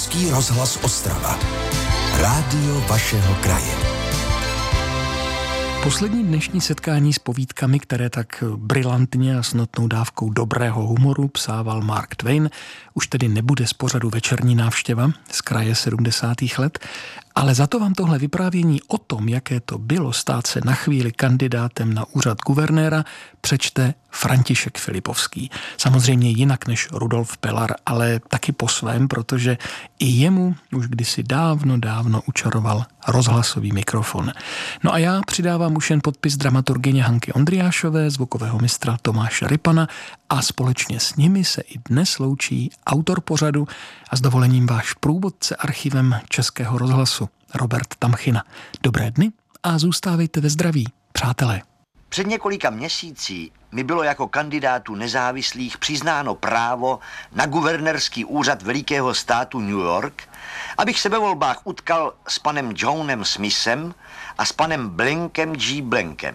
Český rozhlas Ostrava. Rádio vašeho kraje. Poslední dnešní setkání s povídkami, které tak brilantně a s notnou dávkou dobrého humoru psával Mark Twain, už tedy nebude z pořadu Večerní návštěva z kraje 70. let, ale za to vám tohle vyprávění o tom, jaké to bylo stát se na chvíli kandidátem na úřad guvernéra, přečte František Filipovský. Samozřejmě jinak než Rudolf Pelar, ale taky po svém, protože i jemu už kdysi dávno učaroval rozhlasový mikrofon. No a já přidávám už jen podpis dramaturgyně Hanky Ondriášové, zvukového mistra Tomáše Rypana a společně s nimi se i dnes loučí autor pořadu a s dovolením váš průvodce archivem Českého rozhlasu Robert Tamchina. Dobré dny a zůstávejte ve zdraví, přátelé. Před několika měsíci mi bylo jako kandidátu nezávislých přiznáno právo na guvernérský úřad velikého státu New York, abych se ve volbách utkal s panem Johnem Smithem a s panem Blankem G. Blankem.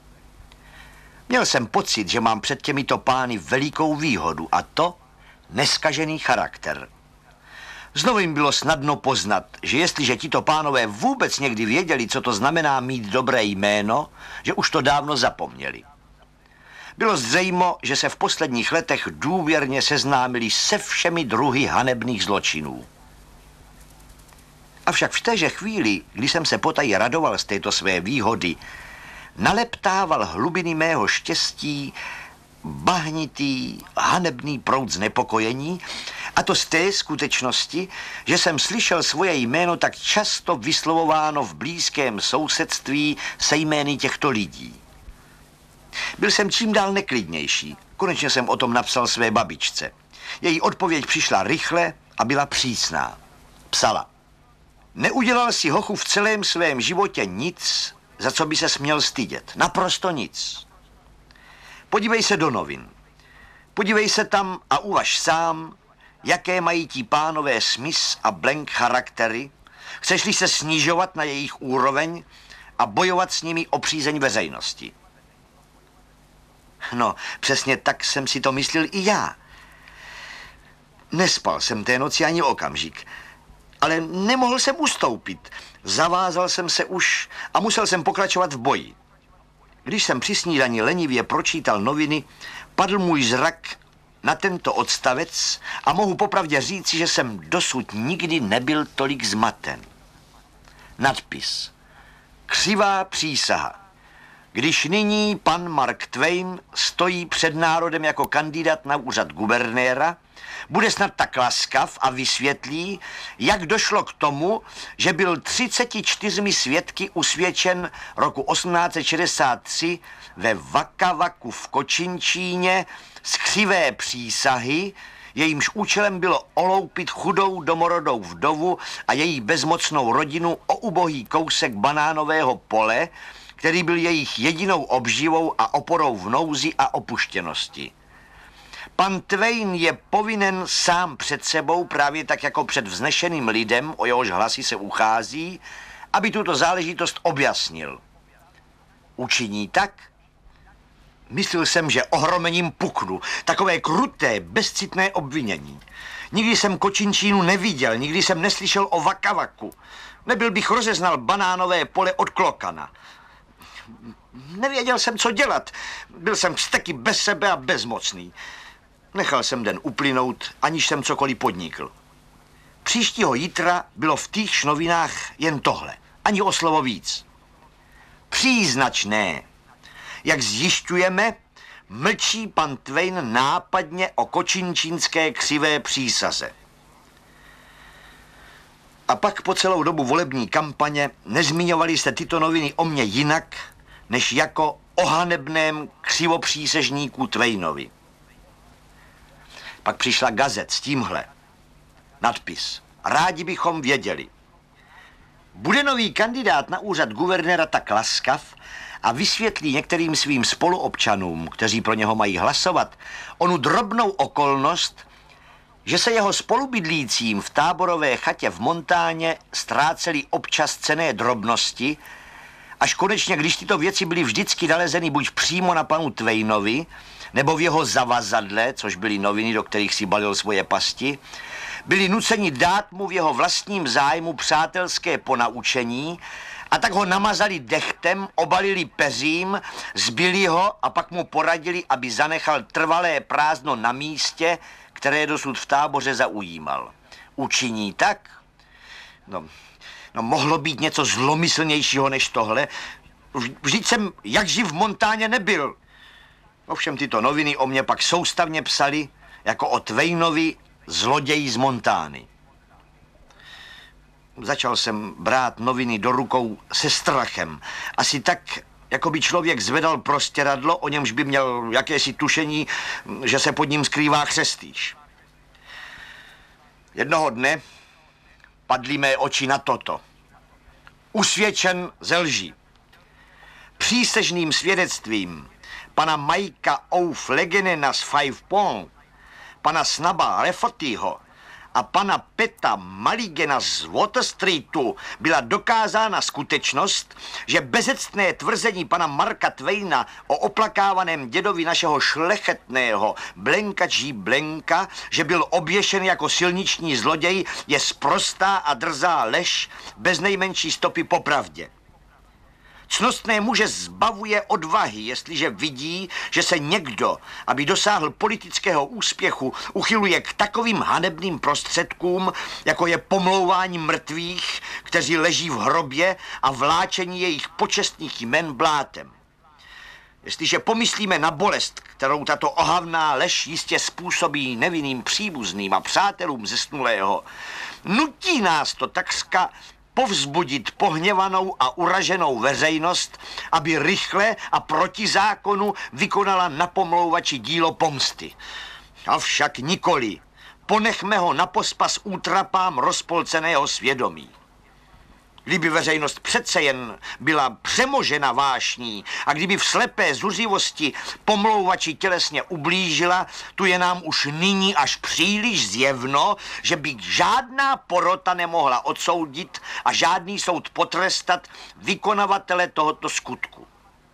Měl jsem pocit, že mám před těmito pány velikou výhodu, a to neskažený charakter. Znovu jim bylo snadno poznat, že jestliže tito pánové vůbec někdy věděli, co to znamená mít dobré jméno, že už to dávno zapomněli. Bylo zřejmo, že se v posledních letech důvěrně seznámili se všemi druhy hanebných zločinů. Avšak v téže chvíli, kdy jsem se potají radoval z této své výhody, naleptával hlubiny mého štěstí bahnitý, hanebný proud znepokojení, a to z té skutečnosti, že jsem slyšel svoje jméno tak často vyslovováno v blízkém sousedství se jmény těchto lidí. Byl jsem čím dál neklidnější. Konečně jsem o tom napsal své babičce. Její odpověď přišla rychle a byla přísná. Psala: neudělal si, hochu, v celém svém životě nic, za co by se směl stydět. Naprosto nic. Podívej se do novin. Podívej se tam a uvaž sám, jaké mají ti pánové Smith a Blank charaktery. Chceš-li se snižovat na jejich úroveň a bojovat s nimi o přízeň veřejnosti. No, přesně tak jsem si to myslel i já. Nespal jsem té noci ani okamžik, ale nemohl jsem ustoupit. Zavázal jsem se už a musel jsem pokračovat v boji. Když jsem při snídani lenivě pročítal noviny, padl můj zrak na tento odstavec a mohu popravdě říci, že jsem dosud nikdy nebyl tolik zmaten. Nadpis: Křivá přísaha. Když nyní pan Mark Twain stojí před národem jako kandidát na úřad guvernéra, bude snad tak laskav a vysvětlí, jak došlo k tomu, že byl 34 svědky usvědčen roku 1863 ve Vakavaku v Kočinčíně z křivé přísahy, jejímž účelem bylo oloupit chudou domorodou vdovu a její bezmocnou rodinu o ubohý kousek banánového pole, který byl jejich jedinou obživou a oporou v nouzi a opuštěnosti. Pan Twain je povinen sám před sebou, právě tak jako před vznešeným lidem, o jehož hlasy se uchází, aby tuto záležitost objasnil. Učiní tak? Myslel jsem, že ohromením puknu. Takové kruté, bezcitné obvinění. Nikdy jsem Kočinčínu neviděl, nikdy jsem neslyšel o Vakavaku. Nebyl bych rozeznal banánové pole od klokana. Nevěděl jsem, co dělat. Byl jsem vzteky bez sebe a bezmocný. Nechal jsem den uplynout, aniž jsem cokoliv podnikl. Příštího jitra bylo v týchž novinách jen tohle. Ani o slovo víc. Příznačné. Jak zjišťujeme, mlčí pan Twain nápadně o kočinčínské křivé přísaze. A pak po celou dobu volební kampaně nezmiňovali se tyto noviny o mně jinak, než jako o hanebném křivopřísežníku Twainovi. Pak přišla Gazet s tímhle. Nadpis: Rádi bychom věděli. Bude nový kandidát na úřad guvernéra tak laskav a vysvětlí některým svým spoluobčanům, kteří pro něho mají hlasovat, onu drobnou okolnost, že se jeho spolubydlícím v táborové chatě v Montáně ztrácely občas cenné drobnosti, až konečně, když tyto věci byly vždycky nalezeny buď přímo na panu Twainovi, nebo v jeho zavazadle, což byly noviny, do kterých si balil svoje pasti, byli nuceni dát mu v jeho vlastním zájmu přátelské ponaučení a tak ho namazali dechtem, obalili peřím, zbili ho a pak mu poradili, aby zanechal trvalé prázdno na místě, které dosud v táboře zaujímal. Učiní tak? No, mohlo být něco zlomyslnějšího než tohle. Vždyť jsem jak živ v Montáně nebyl. Ovšem tyto noviny o mě pak soustavně psali jako o Twainovi zloději z Montány. Začal jsem brát noviny do rukou se strachem. Asi tak, jako by člověk zvedal prostěradlo, o němž by měl jakési tušení, že se pod ním skrývá chřestýš. Jednoho dne padly mé oči na toto. Usvědčen ze lží. Přísežným svědectvím pana Mikea O'Flaganena z Five Point, pana Snaba Raffertyho a pana Peta Mulligana z Water Streetu byla dokázána skutečnost, že bezectné tvrzení pana Marka Twaina o oplakávaném dědovi našeho šlechetného Blenka G. Blenka, že byl oběšen jako silniční zloděj, je sprostá a drzá lež bez nejmenší stopy po pravdě. Cnostné muže zbavuje odvahy, jestliže vidí, že se někdo, aby dosáhl politického úspěchu, uchyluje k takovým hanebným prostředkům, jako je pomlouvání mrtvých, kteří leží v hrobě, a vláčení jejich počestných jmen blátem. Jestliže pomyslíme na bolest, kterou tato ohavná lež jistě způsobí nevinným příbuzným a přátelům zesnulého, nutí nás to takřka povzbudit pohněvanou a uraženou veřejnost, aby rychle a proti zákonu vykonala na pomlouvači dílo pomsty. Avšak nikoli. Ponechme ho na pospas útrapám rozpolceného svědomí. Kdyby veřejnost přece jen byla přemožena vášní a kdyby v slepé zuřivosti pomlouvači tělesně ublížila, tu je nám už nyní až příliš zjevno, že by žádná porota nemohla odsoudit a žádný soud potrestat vykonavatele tohoto skutku.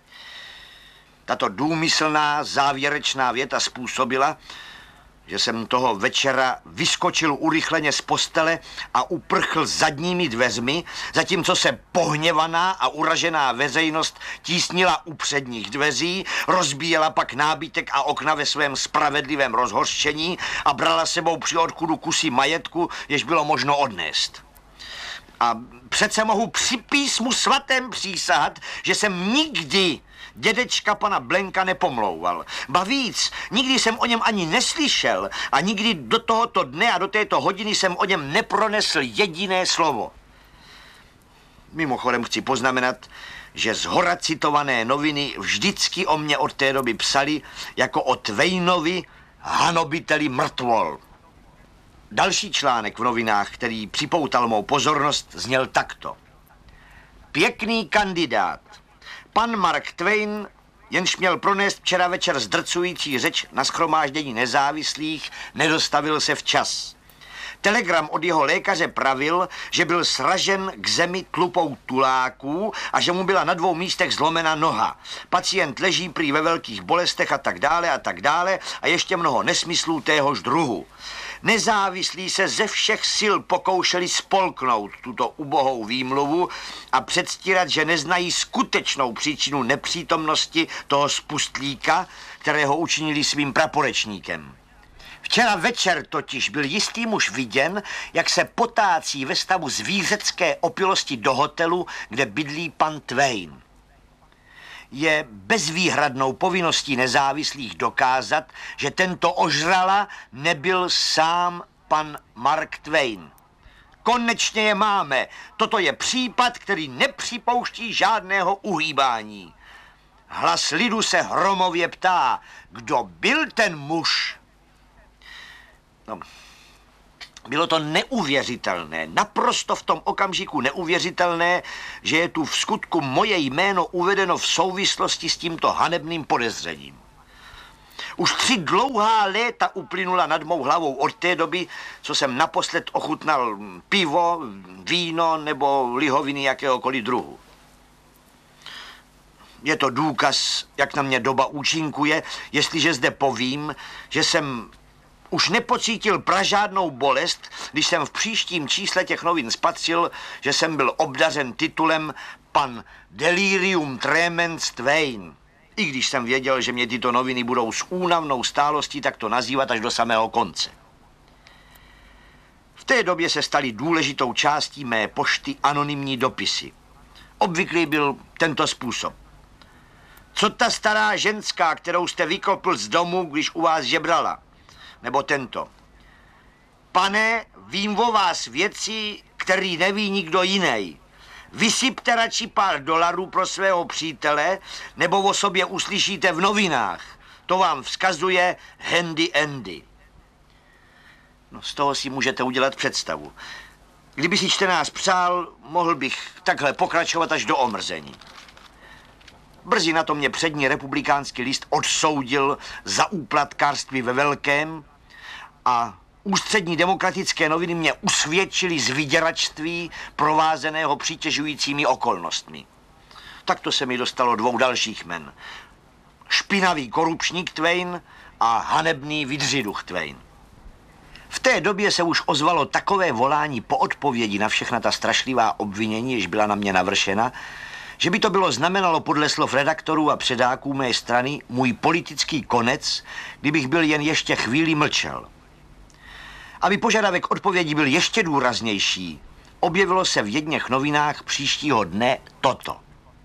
Tato důmyslná závěrečná věta způsobila, že jsem toho večera vyskočil urychleně z postele a uprchl zadními dveřmi, zatímco se pohněvaná a uražená veřejnost tísnila u předních dveří, rozbíjela pak nábytek a okna ve svém spravedlivém rozhořčení a brala sebou při odchodu kusy majetku, jež bylo možno odnést. A přece mohu při písmu svatém přísahat, že jsem nikdy dědečka pana Blenka nepomlouval. Ba víc, nikdy jsem o něm ani neslyšel a nikdy do tohoto dne a do této hodiny jsem o něm nepronesl jediné slovo. Mimochodem chci poznamenat, že zhora citované noviny vždycky o mě od té doby psali jako o Twainovi hanobiteli mrtvol. Další článek v novinách, který připoutal mou pozornost, zněl takto. Pěkný kandidát. Pan Mark Twain, jenž měl pronést včera večer zdrcující řeč na shromáždění nezávislých, nedostavil se včas. Telegram od jeho lékaře pravil, že byl sražen k zemi tlupou tuláků a že mu byla na 2 místech zlomena noha. Pacient leží prý ve velkých bolestech a tak dále a ještě mnoho nesmyslů téhož druhu. Nezávislí se ze všech sil pokoušeli spolknout tuto ubohou výmluvu a předstírat, že neznají skutečnou příčinu nepřítomnosti toho spustlíka, kterého učinili svým praporečníkem. Včera večer totiž byl jistý muž viděn, jak se potácí ve stavu zvířecké opilosti do hotelu, kde bydlí pan Twain. Je bezvýhradnou povinností nezávislých dokázat, že tento ožrala nebyl sám pan Mark Twain. Konečně je máme. Toto je případ, který nepřipouští žádného uhýbání. Hlas lidu se hromově ptá, kdo byl ten muž? No, bylo to neuvěřitelné, naprosto v tom okamžiku neuvěřitelné, že je tu v skutku moje jméno uvedeno v souvislosti s tímto hanebným podezřením. Už 3 dlouhá léta uplynula nad mou hlavou od té doby, co jsem naposled ochutnal pivo, víno nebo lihoviny jakéhokoliv druhu. Je to důkaz, jak na mě doba účinkuje, jestliže zde povím, že jsem už nepocítil pražádnou bolest, když jsem v příštím čísle těch novin spatřil, že jsem byl obdařen titulem pan Delirium Tremens Twain. I když jsem věděl, že mě tyto noviny budou s únavnou stálostí takto nazývat až do samého konce. V té době se staly důležitou částí mé pošty anonymní dopisy. Obvyklý byl tento způsob. Co ta stará ženská, kterou jste vykopl z domu, když u vás žebrala? Nebo tento. Pane, vím o vás věci, který neví nikdo jiný. Vysypte radši pár dolarů pro svého přítele, nebo o sobě uslyšíte v novinách. To vám vzkazuje Handy Andy. No, z toho si můžete udělat představu. Kdyby si čtenář přál, mohl bych takhle pokračovat až do omrzení. Brzy na to mě přední republikánský list odsoudil za úplatkářství ve velkém a ústřední demokratické noviny mě usvědčily z vyděračství provázeného přitěžujícími okolnostmi. Takto se mi dostalo 2 dalších jmen. Špinavý korupčník Twain a hanebný vydřiduch Twain. V té době se už ozvalo takové volání po odpovědi na všechna ta strašlivá obvinění, jež byla na mě navršena, že by to bylo znamenalo podle slov redaktorů a předáků mé strany můj politický konec, kdybych byl jen ještě chvíli mlčel. Aby požadavek odpovědi byl ještě důraznější, objevilo se v jedněch novinách příštího dne toto.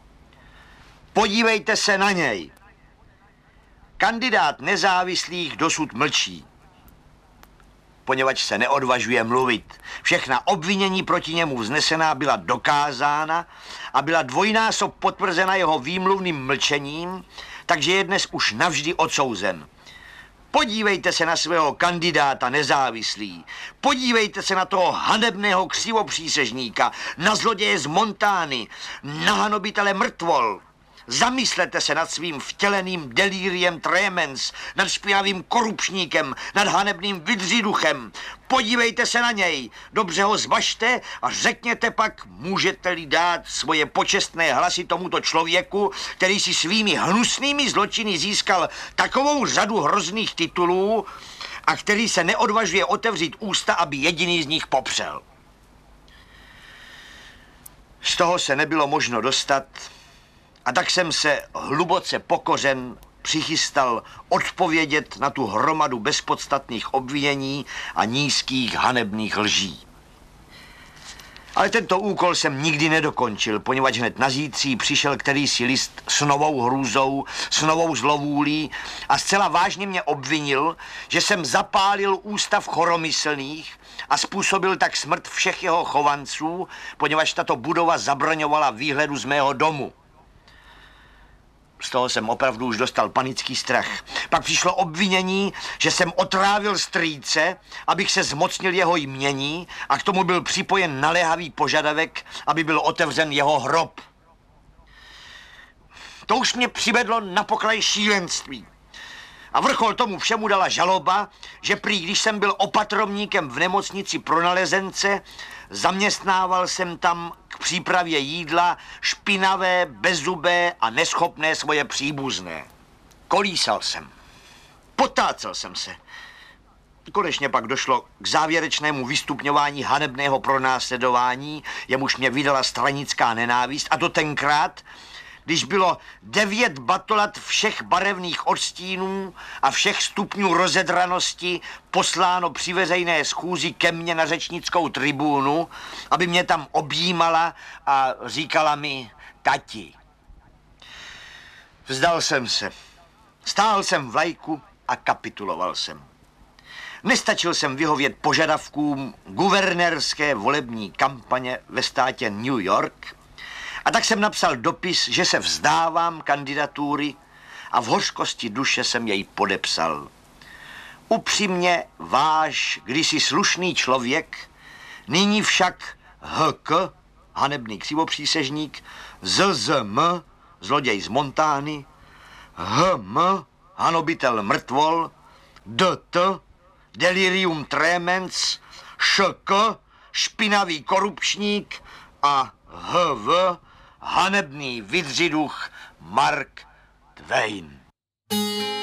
Podívejte se na něj. Kandidát nezávislých dosud mlčí, poněvadž se neodvažuje mluvit. Všechna obvinění proti němu vznesená byla dokázána a byla dvojnásob potvrzena jeho výmluvným mlčením, takže je dnes už navždy odsouzen. Podívejte se na svého kandidáta nezávislý. Podívejte se na toho hanebného křivopřísežníka, na zloděje z Montány, na hanobitele mrtvol. Zamyslete se nad svým vtěleným delíriem tremens, nad špinavým korupčníkem, nad hanebným vydřiduchem. Podívejte se na něj, dobře ho zvažte a řekněte pak, můžete-li dát svoje počestné hlasy tomuto člověku, který si svými hnusnými zločiny získal takovou řadu hrozných titulů a který se neodvažuje otevřít ústa, aby jediný z nich popřel. Z toho se nebylo možno dostat, a tak jsem se hluboce pokořen přichystal odpovědět na tu hromadu bezpodstatných obvinění a nízkých hanebných lží. Ale tento úkol jsem nikdy nedokončil, poněvadž hned na zítří přišel kterýsi list s novou hrůzou, s novou zlovůlí a zcela vážně mě obvinil, že jsem zapálil ústav choromyslných a způsobil tak smrt všech jeho chovanců, poněvadž tato budova zabraňovala výhledu z mého domu. Z toho jsem opravdu už dostal panický strach. Pak přišlo obvinění, že jsem otrávil strýce, abych se zmocnil jeho jmění a k tomu byl připojen naléhavý požadavek, aby byl otevřen jeho hrob. To už mě přivedlo na pokraj šílenství. A vrchol tomu všemu dala žaloba, že prý, když jsem byl opatrovníkem v nemocnici pro nalezence, zaměstnával jsem tam k přípravě jídla špinavé, bezzubé a neschopné svoje příbuzné. Kolísal jsem. Potácel jsem se. Konečně pak došlo k závěrečnému vystupňování hanebného pronásledování, jemuž mě vydala stranická nenávist, a to tenkrát, když bylo 9 batolat všech barevných odstínů a všech stupňů rozedranosti posláno při veřejné schůzi ke mně na řečnickou tribúnu, aby mě tam objímala a říkala mi tati. Vzdal jsem se. Stál jsem vlajku a kapituloval jsem. Nestačil jsem vyhovět požadavkům guvernérské volební kampaně ve státě New York, a tak jsem napsal dopis, že se vzdávám kandidatury a v hořkosti duše jsem jej podepsal. Upřímně váš kdysi slušný člověk, nyní však H.K., hanebný křivopřísežník, Z.Z.M., zloděj z Montány, H.M., hanobitel mrtvol, D.T., delirium tremens, Š.K., špinavý korupčník a H.V., hanebný vydřiduch Mark Twain.